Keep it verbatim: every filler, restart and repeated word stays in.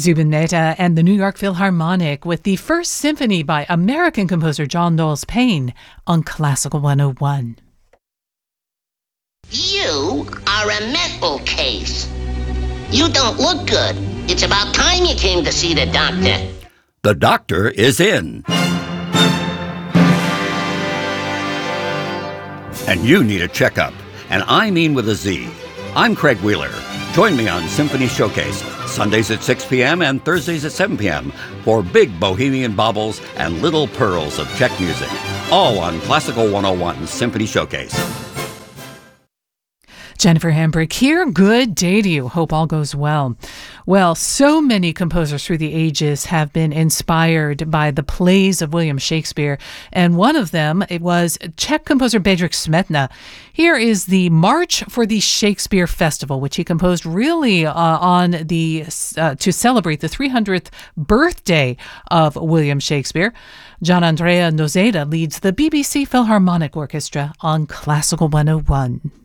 Zubin Mehta and the New York Philharmonic with the First Symphony by American composer John Knowles Paine on Classical one oh one. You are a mental case. You don't look good. It's about time you came to see the doctor. The doctor is in. And you need a checkup. And I mean with a Z. I'm Craig Wheeler. Join me on Symphony Showcase, Sundays at six p.m. and Thursdays at seven p.m. for big bohemian baubles and little pearls of Czech music. All on Classical one oh one Symphony Showcase. Jennifer Hambrick here. Good day to you. Hope all goes well. Well, so many composers through the ages have been inspired by the plays of William Shakespeare, and one of them it was Czech composer Bedřich Smetana. Here is the March for the Shakespeare Festival, which he composed really uh, on the uh, to celebrate the three hundredth birthday of William Shakespeare. Gianandrea Noseda leads the B B C Philharmonic Orchestra on Classical one oh one.